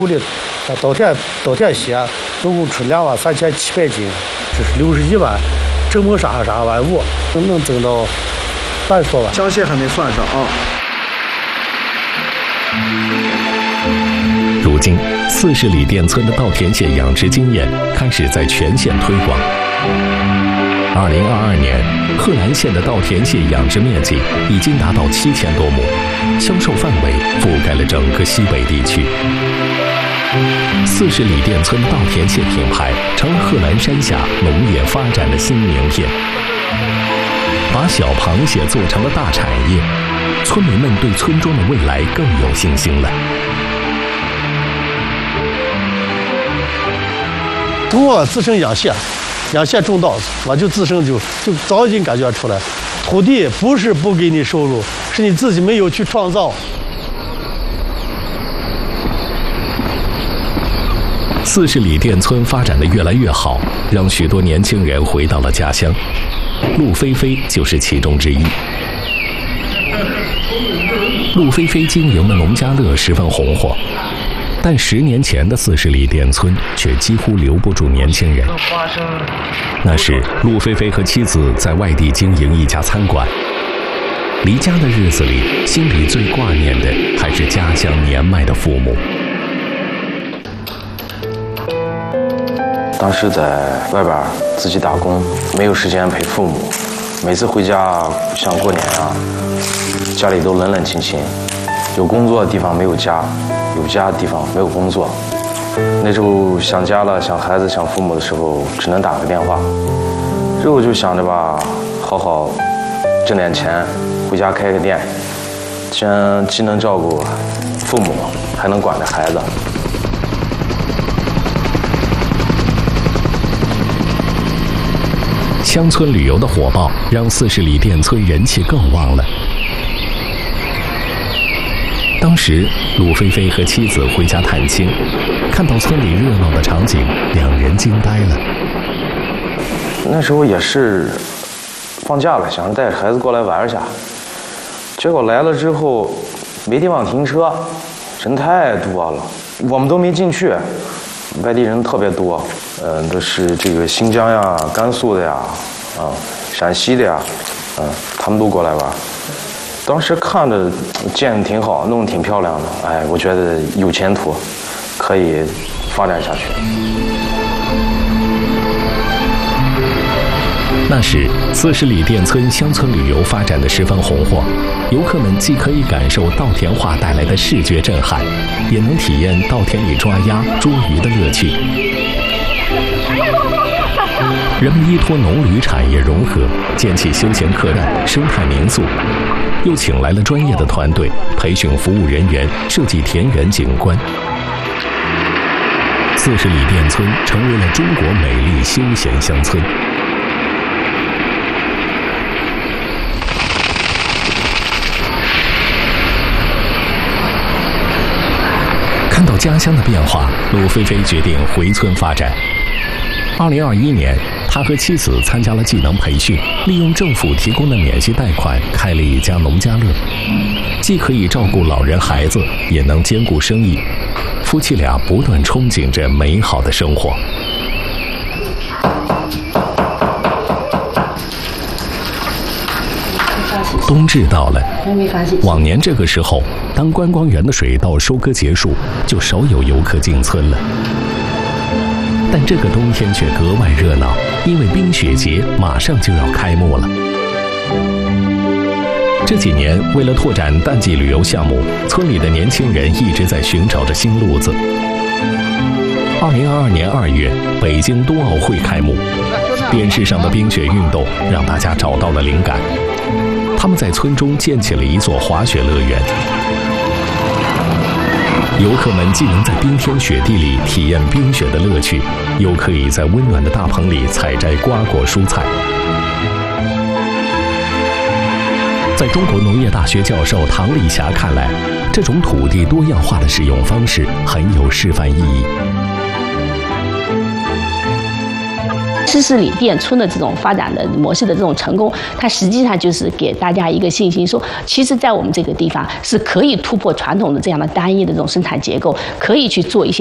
的稻田鞋总共出23700斤，就是61万，整模纱2万5，能挣到半多万。 枪械还没算上啊。 如今，4十里店村的稻田蟹养殖经验开始在全县推广。2022年，贺兰县的稻田蟹养殖面积已经达到7000多亩，销售范围覆盖了整个西北地区。4十里店村稻田蟹品牌成了贺兰山下农业发展的新名片，把小螃蟹做成了大产业，村民们对村庄的未来更有信心了。 从我自身养蟹种稻子，我就自身就早已经感觉出来，土地不是不给你收入，是你自己没有去创造。 4十里店村发展的越来越好，让许多年轻人回到了家乡。陆菲菲就是其中之一。陆菲菲经营的农家乐十分红火，但10年前的4十里店村却几乎留不住年轻人。那时，陆菲菲和妻子在外地经营一家餐馆。离家的日子里，心里最挂念的还是家乡年迈的父母。 当时在外边自己打工，没有时间陪父母，每次回家像过年啊，家里都冷冷清清，有工作的地方没有家，有家的地方没有工作。那时候想家了，想孩子，想父母的时候，只能打个电话。之后就想着吧，好好挣点钱，回家开个店，既能照顾父母，还能管着孩子。 乡村旅游的火爆，让4十里店村人气更旺了。当时，陆菲菲和妻子回家探亲，看到村里热闹的场景，两人惊呆了。 那时候也是放假了，想着带着孩子过来玩一下，结果来了之后没地方停车，人太多了，我们都没进去。外地人特别多，都是这个新疆呀、甘肃的呀，陕西的呀，他们都过来玩。当时看着建得挺好，弄得挺漂亮的，哎，我觉得有前途，可以发展下去。 那时，4十里店村乡村旅游发展的十分红火，游客们既可以感受稻田画带来的视觉震撼，也能体验稻田里抓鸭、捉鱼的乐趣。人们依托农旅产业融合，建起休闲客栈、生态民宿，又请来了专业的团队，培训服务人员，设计田园景观。4十里店村成为了中国美丽休闲乡村。看到家乡的变化，陆菲菲决定回村发展。2021年，他和妻子参加了技能培训，利用政府提供的免息贷款开了一家农家乐，既可以照顾老人孩子，也能兼顾生意。夫妻俩不断憧憬着美好的生活。冬至到了，往年这个时候，当观光园的水稻收割结束，就少有游客进村了。但这个冬天却格外热闹，因为冰雪节马上就要开幕了。这几年，为了拓展淡季旅游项目，村里的年轻人一直在寻找着新路子。2022年2月，北京冬奥会开幕，电视上的冰雪运动让大家找到了灵感。他们在村中建起了一座滑雪乐园，游客们既能在冰天雪地里体验冰雪的乐趣，又可以在温暖的大棚里采摘瓜果蔬菜。在中国农业大学教授唐丽霞看来，这种土地多样化的使用方式很有示范意义。 四十里店村的这种发展的模式的这种成功，它实际上就是给大家一个信心，说其实在我们这个地方是可以突破传统的这样的单一的这种生产结构，可以去做一些